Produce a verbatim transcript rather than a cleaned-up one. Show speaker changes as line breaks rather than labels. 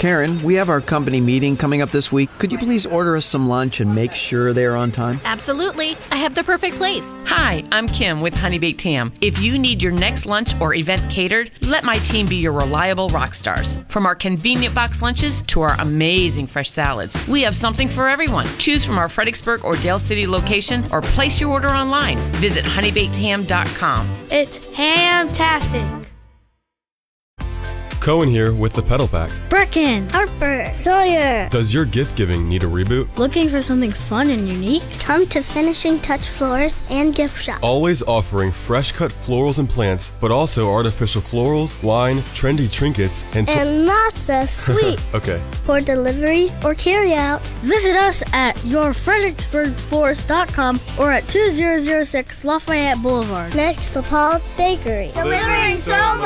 Karen, we have our company meeting coming up this week. Could you please order us some lunch and make sure they're on time?
Absolutely. I have the perfect place.
Hi, I'm Kim with Honey Baked Ham. If you need your next lunch or event catered, let my team be your reliable rock stars. From our convenient box lunches to our amazing fresh salads, we have something for everyone. Choose from our Fredericksburg or Dale City location or place your order online. Visit honey baked ham dot com.
It's ham-tastic.
Cohen here with the Pedal Pack.
Brecken, Harper, Sawyer.
Does your gift giving need a reboot?
Looking for something fun and unique?
Come to Finishing Touch Florist and Gift Shop.
Always offering fresh cut florals and plants, but also artificial florals, wine, trendy trinkets, and... To-
and lots of sweets.
Okay.
For delivery or carry out.
Visit us at your fredericksburg florist dot com or at two thousand six Lafayette Boulevard.
Next to Paul's Bakery. Delivering so much.